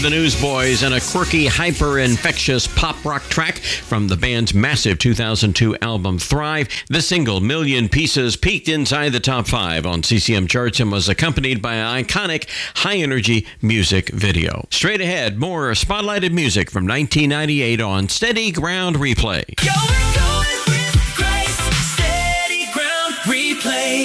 The Newsboys and a quirky, hyper-infectious pop rock track from the band's massive 2002 album Thrive. The single, Million Pieces, peaked inside the top 5 on CCM charts and was accompanied by an iconic, high-energy music video. Straight ahead, more spotlighted music from 1998 on Steady Ground Replay. Going with grace, Steady Ground Replay.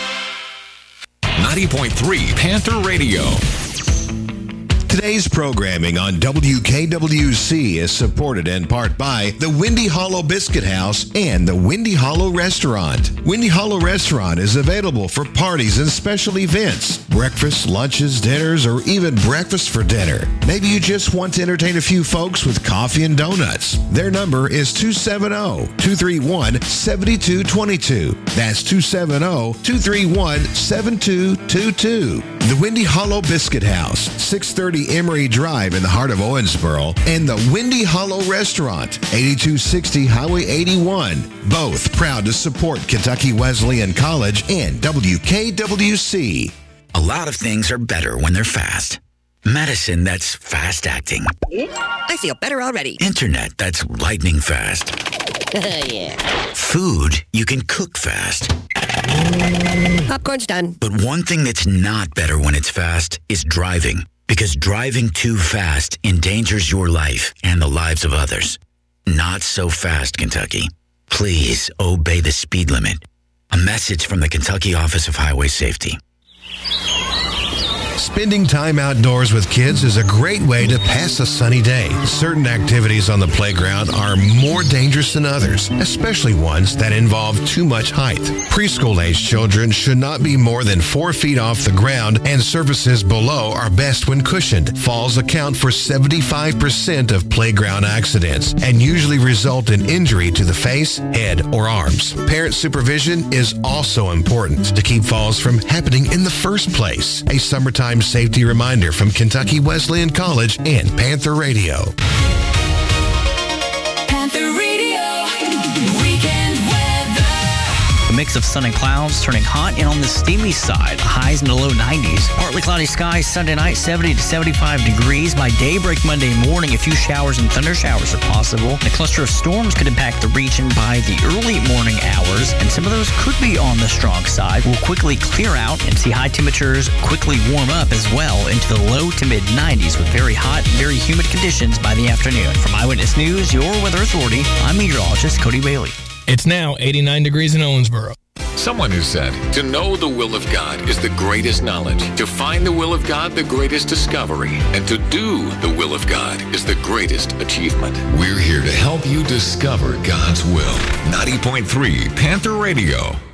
90.3 Panther Radio. Today's programming on WKWC is supported in part by the Windy Hollow Biscuit House and the Windy Hollow Restaurant. Windy Hollow Restaurant is available for parties and special events, breakfast, lunches, dinners, or even breakfast for dinner. Maybe you just want to entertain a few folks with coffee and donuts. Their number is 270-231-7222. That's 270-231-7222. The Windy Hollow Biscuit House, 630 Emory Drive in the heart of Owensboro, and the Windy Hollow Restaurant, 8260 Highway 81. Both proud to support Kentucky Wesleyan College and WKWC. A lot of things are better when they're fast. Medicine that's fast-acting. I feel better already. Internet that's lightning fast. Yeah. Food you can cook fast. Popcorn's done. But one thing that's not better when it's fast is driving. Because driving too fast endangers your life and the lives of others. Not so fast, Kentucky. Please obey the speed limit. A message from the Kentucky Office of Highway Safety. Spending time outdoors with kids is a great way to pass a sunny day. Certain activities on the playground are more dangerous than others, especially ones that involve too much height. Preschool-age children should not be more than 4 feet off the ground, and surfaces below are best when cushioned. Falls account for 75% of playground accidents and usually result in injury to the face, head, or arms. Parent supervision is also important to keep falls from happening in the first place. A summertime safety reminder from Kentucky Wesleyan College and Panther Radio. Panther Radio, weekend weather. A mix of sun and clouds turning hot and on the steamy side. Highs in the low 90s. Partly cloudy skies Sunday night, 70 to 75 degrees. By daybreak Monday morning, a few showers and thunder showers are possible. A cluster of storms could impact the region by the early morning hours, and some of those could be on the strong side. We'll quickly clear out and see high temperatures quickly warm up as well into the low to mid 90s with very hot, very humid conditions by the afternoon. From Eyewitness News, your weather authority, I'm meteorologist Cody Bailey. It's now 89 degrees in Owensboro. Someone who said, to know the will of God is the greatest knowledge, to find the will of God the greatest discovery, and to do the will of God is the greatest achievement. We're here to help you discover God's will. 90.3 Panther Radio.